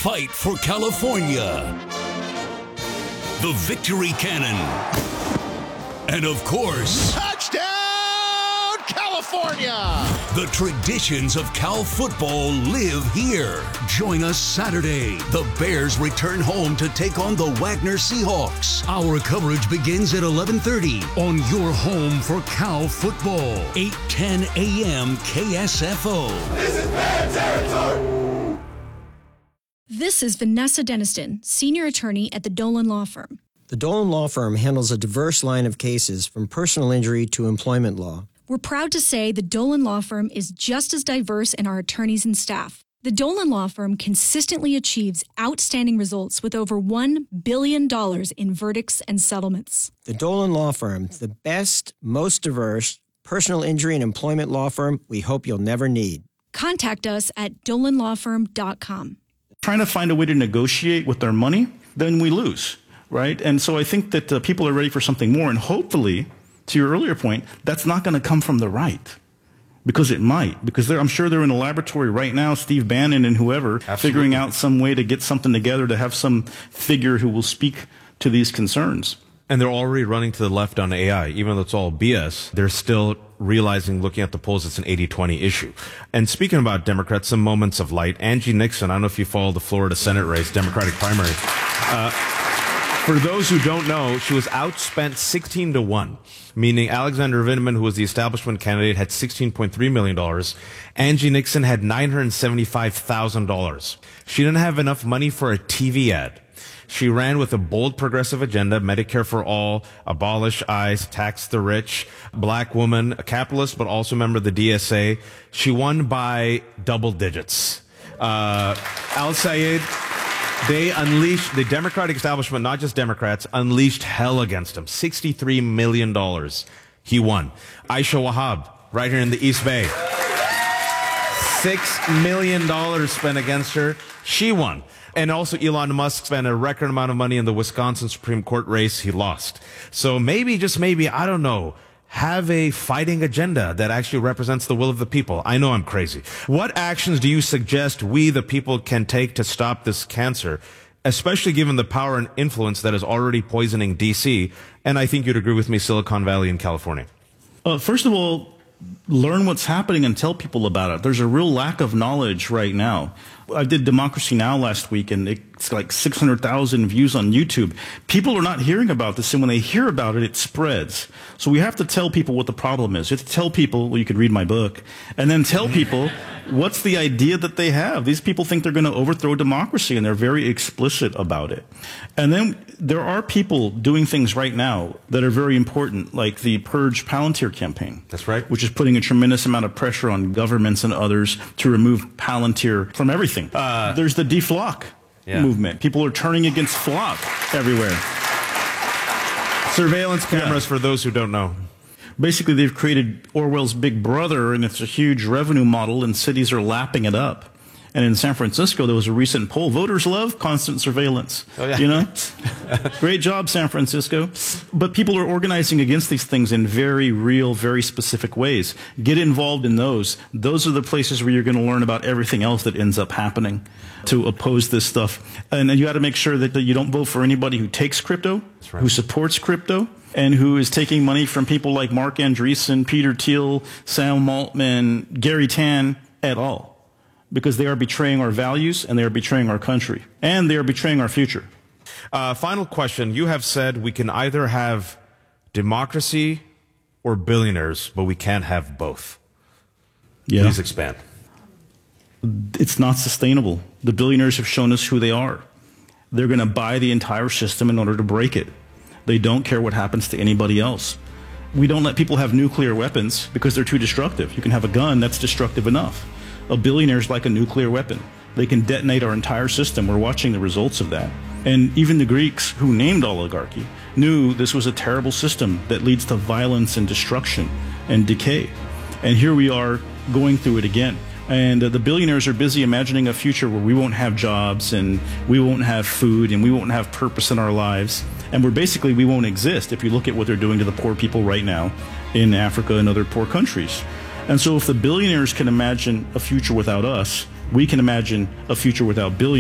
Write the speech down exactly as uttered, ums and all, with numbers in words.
fight for California, the victory cannon, and of course, touchdown, California! The traditions of Cal football live here. Join us Saturday. The Bears return home to take on the Wagner Seahawks. Our coverage begins at eleven thirty on your home for Cal football. eight ten a m K S F O. This is Bear territory! This is Vanessa Deniston, senior attorney at the Dolan Law Firm. The Dolan Law Firm handles a diverse line of cases from personal injury to employment law. We're proud to say the Dolan Law Firm is just as diverse in our attorneys and staff. The Dolan Law Firm consistently achieves outstanding results with over one billion dollars in verdicts and settlements. The Dolan Law Firm, the best, most diverse personal injury and employment law firm we hope you'll never need. Contact us at dolan law firm dot com. Trying to find a way to negotiate with their money, then we lose, right? And so I think that uh, people are ready for something more, and hopefully, to your earlier point, that's not going to come from the right, because it might. Because I'm sure they're in a laboratory right now, Steve Bannon and whoever, Absolutely. figuring out some way to get something together to have some figure who will speak to these concerns. And they're already running to the left on A I. Even though it's all B S, they're still realizing, looking at the polls, it's an eighty twenty issue. And speaking about Democrats, some moments of light. Angie Nixon, I don't know if you followed the Florida Senate race, Democratic primary. Uh, For those who don't know, she was outspent sixteen to one, meaning Alexander Vindman, who was the establishment candidate, had sixteen point three million dollars. Angie Nixon had nine hundred seventy-five thousand dollars. She didn't have enough money for a T V ad. She ran with a bold progressive agenda: Medicare for all, abolish ICE, tax the rich, black woman, a capitalist, but also a member of the D S A. She won by double digits. Uh, Al Sayed, they unleashed, the Democratic establishment, not just Democrats, unleashed hell against him. sixty-three million dollars. He won. Aisha Wahab, right here in the East Bay. Six million dollars spent against her. She won. And also Elon Musk spent a record amount of money in the Wisconsin Supreme Court race. He lost. So maybe, just maybe, I don't know, have a fighting agenda that actually represents the will of the people. I know I'm crazy. What actions do you suggest we, the people, can take to stop this cancer, especially given the power and influence that is already poisoning D C, and I think you'd agree with me, Silicon Valley and California? Uh, first of all, learn what's happening and tell people about it. There's a real lack of knowledge right now. I did Democracy Now! Last week, and it's like six hundred thousand views on YouTube. People are not hearing about this, and when they hear about it, it spreads. So we have to tell people what the problem is. You have to tell people, well, you could read my book, and then tell people what's the idea that they have. These people think they're going to overthrow democracy, and they're very explicit about it. And then there are people doing things right now that are very important, like the Purge Palantir campaign. That's right. Which is putting a tremendous amount of pressure on governments and others to remove Palantir from everything. Uh, There's the deflock yeah. movement. People are turning against flock everywhere. Surveillance cameras, yeah. for those who don't know. Basically, they've created Orwell's Big Brother, and it's a huge revenue model, and cities are lapping it up. And in San Francisco, there was a recent poll. Voters love constant surveillance. Oh, yeah. You know? Great job, San Francisco. But people are organizing against these things in very real, very specific ways. Get involved in those. Those are the places where you're going to learn about everything else that ends up happening to oppose this stuff. And you got to make sure that you don't vote for anybody who takes crypto, right. who supports crypto, and who is taking money from people like Mark Andreessen, Peter Thiel, Sam Altman, Gary Tan at all. Because they are betraying our values, and they are betraying our country, and they are betraying our future. Uh, final question. You have said we can either have democracy or billionaires, but we can't have both. Yeah. Please expand. It's not sustainable. The billionaires have shown us who they are. They're going to buy the entire system in order to break it. They don't care what happens to anybody else. We don't let people have nuclear weapons because they're too destructive. You can have a gun that's destructive enough. A billionaire is like a nuclear weapon. They can detonate our entire system. We're watching the results of that. And even the Greeks, who named oligarchy, knew this was a terrible system that leads to violence and destruction and decay. And here we are going through it again. And uh, the billionaires are busy imagining a future where we won't have jobs, and we won't have food, and we won't have purpose in our lives. And we're basically, we won't exist if you look at what they're doing to the poor people right now in Africa and other poor countries. And so if the billionaires can imagine a future without us, we can imagine a future without billionaires.